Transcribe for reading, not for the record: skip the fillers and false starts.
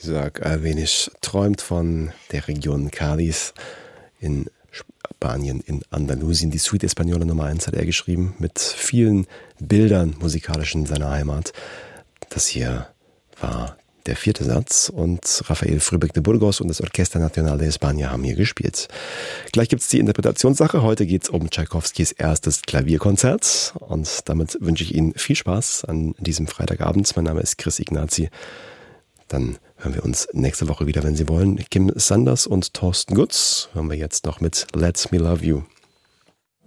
Isaac Albeniz träumt von der Region Cádiz in Spanien, in Andalusien. Die Suite Española Nummer 1 hat er geschrieben, mit vielen Bildern musikalisch in seiner Heimat. Das hier war der 4. Satz und Rafael Frübeck de Burgos und das Orquesta Nacional de España haben hier gespielt. Gleich gibt es die Interpretationssache. Heute geht es um Tschaikowskis erstes Klavierkonzert und damit wünsche ich Ihnen viel Spaß an diesem Freitagabend. Mein Name ist Chris Ignazi. Dann hören wir uns nächste Woche wieder, wenn Sie wollen. Kim Sanders und Thorsten Gutz hören wir jetzt noch mit Let Me Love You.